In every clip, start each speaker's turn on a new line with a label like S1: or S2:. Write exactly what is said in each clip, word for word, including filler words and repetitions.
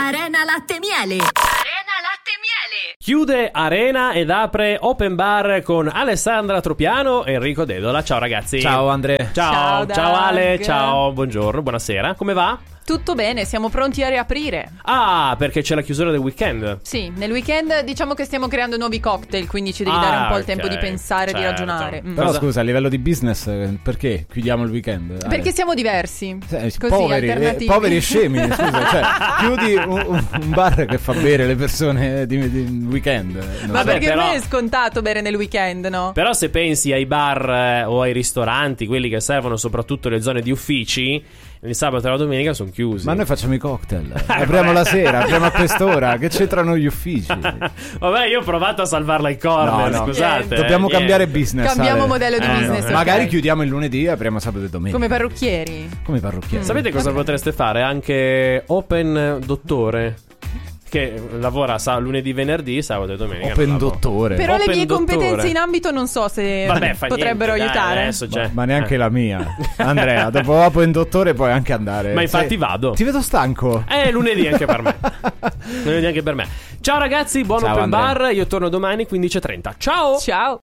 S1: Arena Latte Miele. Arena Latte Miele.
S2: Chiude Arena ed apre Open Bar con Alessandra Tropiano e Enrico Dedola. Ciao ragazzi.
S3: Ciao Andre.
S2: Ciao,
S4: Ciao,
S2: ciao Ale,
S4: Doug.
S2: ciao, buongiorno, buonasera. Come va?
S4: Tutto bene, siamo pronti a riaprire.
S2: Ah, perché c'è la chiusura del weekend.
S4: Sì, nel weekend diciamo che stiamo creando nuovi cocktail, quindi ci devi
S2: Ah,
S4: dare un po' il
S2: ok,
S4: tempo di pensare,
S2: certo.
S4: di ragionare. Mm.
S3: Però
S2: Cosa-
S3: scusa, a livello di business, eh, perché chiudiamo il weekend?
S4: Perché siamo diversi,
S3: Eh,
S4: così
S3: poveri, eh,
S4: alternativi.
S3: poveri e scemi, scusa, cioè chiudi un, un bar che fa bere le persone di, di weekend. Non
S4: Ma
S3: so.
S4: perché
S2: però-
S4: non è scontato bere nel weekend, no?
S2: Però se pensi ai bar eh, o ai ristoranti, quelli che servono soprattutto le zone di uffici, il sabato e la domenica sono chiusi.
S3: Ma noi facciamo i cocktail, apriamo la sera, apriamo a quest'ora, che c'entrano gli uffici?
S2: Vabbè, io ho provato a salvarla in corner,
S3: No, no.
S2: scusate.
S3: Dobbiamo
S2: eh,
S3: cambiare
S2: niente.
S3: business.
S4: Cambiamo
S3: Ale.
S4: modello di
S2: Eh,
S4: business.
S2: no.
S4: ok.
S3: Magari chiudiamo il lunedì e apriamo sabato e domenica.
S4: Come parrucchieri.
S3: Come parrucchieri.
S2: Sapete cosa potreste fare? Anche Open Dottore, che lavora sa- lunedì, venerdì, sabato e domenica.
S3: Open
S2: non lavora.
S3: dottore.
S4: Però le
S2: Open
S4: mie
S2: dottore.
S4: competenze in ambito non so se
S2: Vabbè, fa
S4: potrebbero
S2: niente, dai,
S4: aiutare.
S2: adesso
S3: Ma,
S2: c'è.
S3: ma neanche
S2: Eh.
S3: la mia. Andrea, dopo Open dottore puoi anche andare.
S2: Ma infatti
S3: Sei-
S2: vado.
S3: Ti vedo stanco.
S2: Eh, lunedì anche per me. Lunedì anche per me. Ciao ragazzi, buon
S3: Ciao,
S2: Open
S3: Andrea.
S2: Bar. Io torno domani quindici e trenta. Ciao.
S4: Ciao.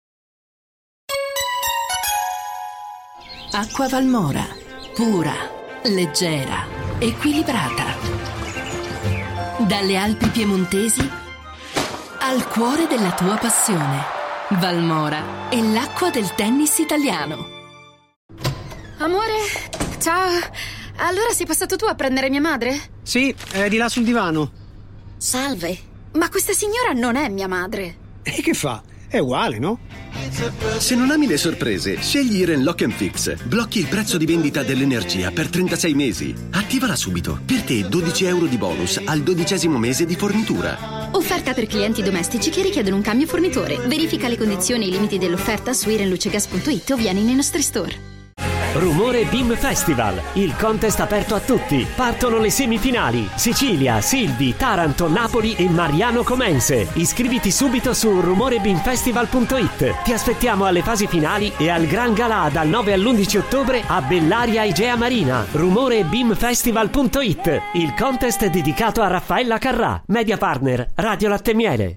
S1: Acqua Valmora. Pura, leggera, equilibrata. Dalle Alpi piemontesi al cuore della tua passione. Valmora è l'acqua del tennis italiano.
S5: Amore, ciao. Allora sei passato tu a prendere mia madre?
S6: Sì, è di là sul divano.
S5: Salve, ma questa signora non è mia madre.
S6: E che fa? È uguale, no?
S7: Se non ami le sorprese, scegli Iren Lock and Fix. Blocchi il prezzo di vendita dell'energia per trentasei mesi. Attivala subito. Per te dodici euro di bonus al dodicesimo mese di fornitura.
S5: Offerta per clienti domestici che richiedono un cambio fornitore. Verifica le condizioni e i limiti dell'offerta su irenlucegas punto it o vieni nei nostri store.
S8: Rumore Beam Festival, il contest aperto a tutti. Partono le semifinali: Sicilia, Silvi, Taranto, Napoli e Mariano Comense. Iscriviti subito su rumore beam festival punto it. Ti aspettiamo alle fasi finali e al Gran Galà dal nove all'undici ottobre a Bellaria Igea Marina. rumore beam festival punto it, il contest dedicato a Raffaella Carrà, media partner Radio Latte Miele.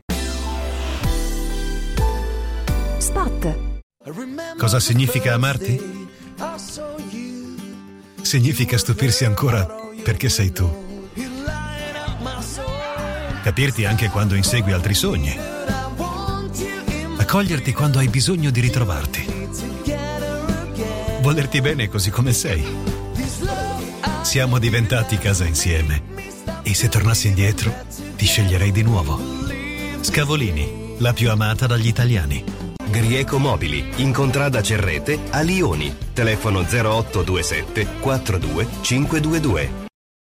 S1: Spot.
S9: Cosa significa amarti? Significa stupirsi ancora perché sei tu. Capirti anche quando insegui altri sogni. Accoglierti quando hai bisogno di ritrovarti. Volerti bene così come sei. Siamo diventati casa insieme. E se tornassi indietro, ti sceglierei di nuovo. Scavolini, la più amata dagli italiani.
S10: Grieco Mobili, in contrada Cerrete a Lioni. Telefono zero otto due sette quattro due cinque due due.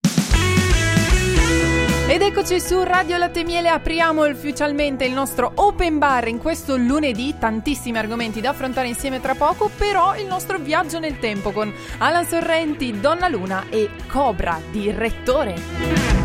S4: Ed eccoci su Radio Latte Miele, apriamo ufficialmente il nostro Open Bar in questo lunedì, tantissimi argomenti da affrontare insieme tra poco, però il nostro viaggio nel tempo con Alan Sorrenti, Donna Luna e Cobra di Rettore.